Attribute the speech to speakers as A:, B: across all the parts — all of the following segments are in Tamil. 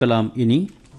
A: இனி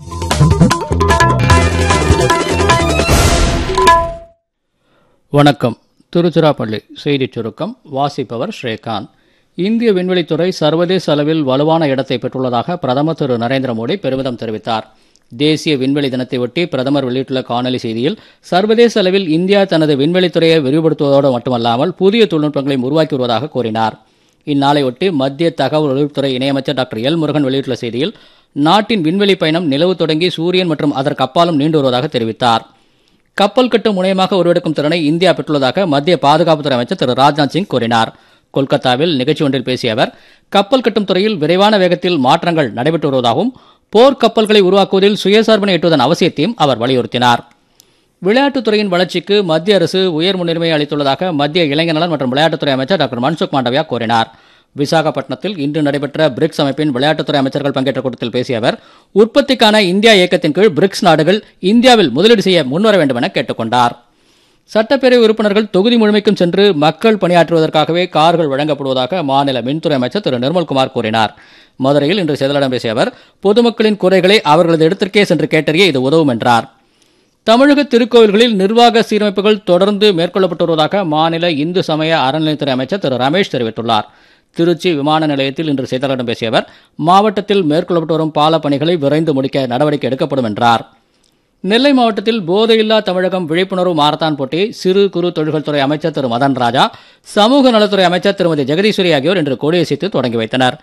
B: வணக்கம். திருச்சிராப்பள்ளி செய்திச் சுருக்கம் வாசிப்பவர் ஸ்ரீகாந்த். இந்திய விண்வெளித்துறை சர்வதேச அளவில் வலுவான இடத்தை பெற்றுள்ளதாக பிரதமர் திரு நரேந்திர மோடி பெருமிதம் தெரிவித்தார். தேசிய விண்வெளி தினத்தை ஒட்டி பிரதமர் வெளியிட்டுள்ள காணொலி செய்தியில் சர்வதேச அளவில் இந்தியா தனது விண்வெளித்துறையை விரிவுபடுத்துவதோடு மட்டுமல்லாமல் புதிய தொழில்நுட்பங்களை உருவாக்கி வருவதாக கூறினார். இந்நாளையொட்டி மத்திய தகவல் ஒலிபரப்புத்துறை இணையமைச்சர் டாக்டர் எல் முருகன் வெளியிட்டுள்ள செய்தியில் நாட்டின் விண்வெளி பயணம் நிலவு தொடங்கி சூரியன் மற்றும் அதற்கு அப்பாலும் நீண்டு வருவதாக தெரிவித்தார். கப்பல் கட்டும் முனையமாக உருவெடுக்கும் திறனை இந்தியா பெற்றுள்ளதாக மத்திய பாதுகாப்புத்துறை அமைச்சர் திரு ராஜ்நாத் சிங் கூறினார். கொல்கத்தாவில் நிகழ்ச்சி ஒன்றில் பேசிய அவர் கப்பல் கட்டும் துறையில் விரைவான வேகத்தில் மாற்றங்கள் நடைபெற்று வருவதாகவும் போர் கப்பல்களை உருவாக்குவதில் சுயசார்பினை எட்டுவதன் அவசியத்தையும் அவர் வலியுறுத்தினார். விளையாட்டுத்துறையின் வளர்ச்சிக்கு மத்திய அரசு உயர் முன்னுரிமை அளித்துள்ளதாக மத்திய இளைஞர் நலன் மற்றும் விளையாட்டுத்துறை அமைச்சர் டாக்டர் மன்சுக் மாண்டவியா கூறினார். விசாகப்பட்டினத்தில் இன்று நடைபெற்ற பிரிக்ஸ் அமைப்பின் விளையாட்டுத்துறை அமைச்சர்கள் பங்கேற்ற கூட்டத்தில் பேசிய அவர் உற்பத்திக்கான இந்தியா இயக்கத்தின் கீழ் பிரிக்ஸ் நாடுகள் இந்தியாவில் முதலீடு செய்ய முன்வர வேண்டும் என கேட்டுக் கொண்டார். சட்டப்பேரவை உறுப்பினர்கள் தொகுதி முழுமைக்கும் சென்று மக்கள் பணியாற்றுவதற்காகவே கார்கள் வழங்கப்படுவதாக மாநில மின்துறை அமைச்சர் திரு நிர்மல்குமார் கூறினார். மதுரையில் இன்று செய்தியாளர்களிடம் பேசிய அவர் பொதுமக்களின் குறைகளை அவர்களது இடத்திற்கே சென்று கேட்டறிய இது உதவும் என்றார். தமிழக திருக்கோவில்களில் நிர்வாக சீரமைப்புகள் தொடர்ந்து மேற்கொள்ளப்பட்டு வருவதாக மாநில இந்து சமய அறநிலையத்துறை அமைச்சர் திரு ரமேஷ் தெரிவித்துள்ளார். திருச்சி விமான நிலையத்தில் இன்று செய்தியாளர்களிடம் பேசிய அவர் மாவட்டத்தில் மேற்கொள்ளப்பட்டு வரும் பால பணிகளை விரைந்து முடிக்க நடவடிக்கை எடுக்கப்படும் என்றார். நெல்லை மாவட்டத்தில் போதையில்லா தமிழகம் விழிப்புணர்வு மாரத்தான் போட்டியை சிறு குறு தொழில்கள் துறை அமைச்சர் திரு மதன் ராஜா, சமூக நலத்துறை அமைச்சர் திருமதி ஜெகதீஸ்வரி ஆகியோர் இன்று கொடியசைத்து தொடங்கி வைத்தனர்.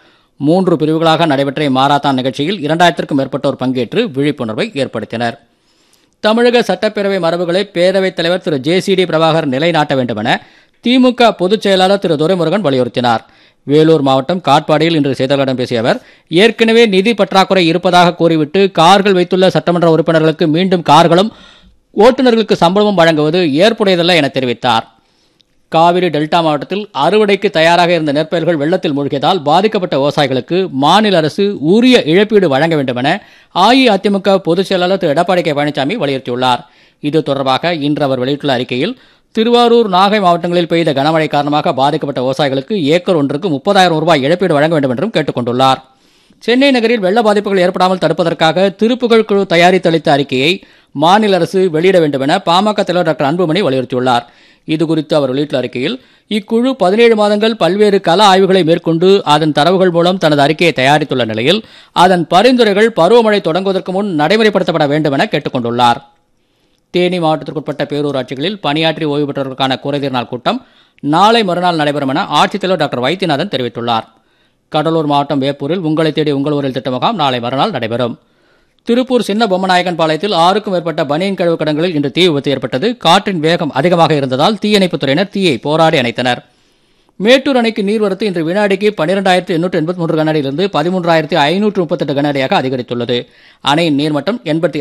B: 3 பிரிவுகளாக நடைபெற்ற இம்மாரத்தான் நிகழ்ச்சியில் 2000க்கும் மேற்பட்டோர் பங்கேற்று விழிப்புணர்வை ஏற்படுத்தினர். தமிழக சட்டப்பேரவை மரபுகளை பேரவைத் தலைவர் திரு ஜே.சி.டி. பிரபாகர் நிலைநாட்ட வேண்டும் என திமுக பொதுச் செயலாளர் திரு துரைமுருகன் வலியுறுத்தினார். வேலூர் மாவட்டம் காட்பாடியில் இன்று செய்தியாளர்களிடம் பேசிய அவர் ஏற்கனவே நிதி பற்றாக்குறை இருப்பதாக கூறிவிட்டு கார்கள் வைத்துள்ள சட்டமன்ற உறுப்பினர்களுக்கு மீண்டும் கார்களும் ஓட்டுநர்களுக்கு சம்பளமும் வழங்குவது ஏற்புடையதல்ல என தெரிவித்தார். காவிரி டெல்டா மாவட்டத்தில் அறுவடைக்கு தயாராக இருந்த நெற்பயிர்கள் வெள்ளத்தில் மூழ்கியதால் பாதிக்கப்பட்ட விவசாயிகளுக்கு மாநில அரசு உரிய இழப்பீடு வழங்க வேண்டும் என அஇஅதிமுக பொதுச் செயலாளர் திரு எடப்பாடி கே பழனிசாமி வலியுறுத்தியுள்ளார். இது தொடர்பாக இன்று அவர் வெளியிட்டுள்ள அறிக்கையில் திருவாரூர், நாகை மாவட்டங்களில் பெய்த கனமழை காரணமாக பாதிக்கப்பட்ட விவசாயிகளுக்கு ஏக்கர் ஒன்றுக்கு 30,000 ரூபாய் இழப்பீடு வழங்க வேண்டும் என்றும் கேட்டுக் கொண்டுள்ளார். சென்னை நகரில் வெள்ள பாதிப்புகள் ஏற்படாமல் தடுப்பதற்காக திருப்புகழ் குழு தயாரித்தளித்த அறிக்கையை மாநில அரசு வெளியிட வேண்டும் என பாமக தலைவர் டாக்டர் அன்புமணி வலியுறுத்தியுள்ளார். இதுகுறித்து அவர் வெளியிட்டுள்ள அறிக்கையில் இக்குழு 17 மாதங்கள் பல்வேறு கள ஆய்வுகளை மேற்கொண்டு அதன் தரவுகள் மூலம் தனது அறிக்கையை தயாரித்துள்ள நிலையில் அதன் பரிந்துரைகள் பருவமழை தொடங்குவதற்கு முன் நடைமுறைப்படுத்தப்பட வேண்டும் என கேட்டுக் கொண்டுள்ளார். தேனி மாவட்டத்திற்குட்பட்ட பேரூராட்சிகளில் பணியாற்றி ஓய்வு பெற்றவர்களுக்கான குறைதீர் நாள் கூட்டம் நாளை மறுநாள் நடைபெறும் என ஆட்சித்தலைவர் டாக்டர் வைத்தியநாதன் தெரிவித்துள்ளார். கடலூர் மாவட்டம் வேப்பூரில் உங்களை தேடி உங்கள் ஊரில் திட்ட முகாம் நாளை மறுநாள் நடைபெறும். திருப்பூர் சின்ன பொம்மநாயக்கன் பாளையத்தில் 6க்கும் மேற்பட்ட பனியன் கழிவு கடங்களில் இன்று தீ விபத்து ஏற்பட்டது. காற்றின் வேகம் அதிகமாக இருந்ததால் தீயணைப்புத் துறையினர் தீயை போராடி அணைத்தனர். மேட்டூர் அணைக்கு நீர்வரத்து இன்று வினாடிக்கு 12,883 கனஅடியிலிருந்து 13,538 கனஅடியாக அதிகரித்துள்ளது. அணையின் நீர்மட்டம்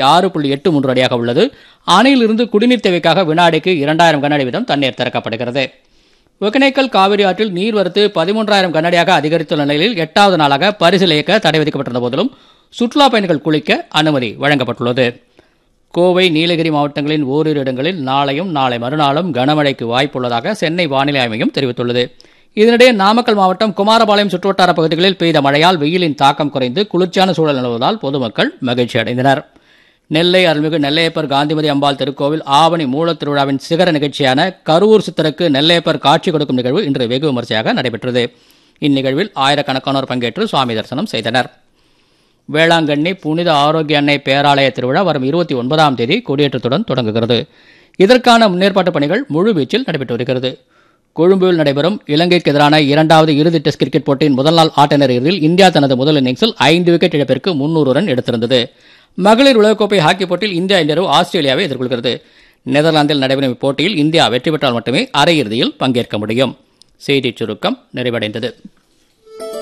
B: 86.83 அடியாக உள்ளது. அணையிலிருந்து குடிநீர் தேவைக்காக வினாடிக்கு 2,000 கனஅடி வீதம் தண்ணீர் திறக்கப்படுகிறது. ஒகேனக்கல் காவிரி ஆற்றில் நீர்வரத்து 13,000 கனஅடியாக அதிகரித்துள்ள நிலையில் 8வது நாளாக பரிசல் இயக்க தடை விதிக்கப்பட்டிருந்த போதிலும் சுற்றுலா பயணிகள் குளிக்க அனுமதி வழங்கப்பட்டுள்ளது. கோவை, நீலகிரி மாவட்டங்களின் ஓரிரு இடங்களில் நாளையும் நாளை மறுநாளும் கனமழைக்கு வாய்ப்புள்ளதாக சென்னை வானிலை ஆய்வு மையம் தெரிவித்துள்ளது. இதனிடையே நாமக்கல் மாவட்டம் குமாரபாளையம் சுற்றுவட்டார பகுதிகளில் பெய்த மழையால் வெயிலின் தாக்கம் குறைந்து குளிர்ச்சியான சூழல் நிலவுவதால் பொதுமக்கள் மகிழ்ச்சி அடைந்தனர். நெல்லை அருள்மிகு நெல்லையப்பர் காந்திமதி அம்பாள் திருக்கோவில் ஆவணி மூலத் திருவிழாவின் சிகர நிகழ்ச்சியான கருவூர் சித்தருக்கு நெல்லையப்பர் காட்சி கொடுக்கும் நிகழ்வு இன்று வெகு விமர்சையாக நடைபெற்றது. இந்நிகழ்வில் ஆயிரக்கணக்கானோர் பங்கேற்று சுவாமி தரிசனம் செய்தனர். வேளாங்கண்ணி புனித ஆரோக்கிய அன்னை பேராலய திருவிழா வரும் 29ஆம் தேதி கொடியேற்றத்துடன் தொடங்குகிறது. இதற்கான முன்னேற்பாட்டு பணிகள் முழுவீச்சில் நடைபெற்று வருகிறது. கொழும்புவில் நடைபெறும் இலங்கைக்கு எதிரான 2வது இறுதி டெஸ்ட் கிரிக்கெட் போட்டியின் முதல் நாள் ஆட்ட நேரத்தில் இந்தியா தனது முதல் இன்னிங்ஸில் 5 விக்கெட் இழப்பிற்கு 300 ரன் எடுத்திருந்தது. மகளிர் உலகக்கோப்பை ஹாக்கி போட்டியில் இந்தியா இன்று ஆஸ்திரேலியாவை எதிர்கொள்கிறது. நெதர்லாந்தில் நடைபெறும் இப்போட்டியில் இந்தியா வெற்றி பெற்றால் மட்டுமே அரையிறுதியில் பங்கேற்க முடியும். செய்திச் சுருக்கம் நிறைவடைந்தது.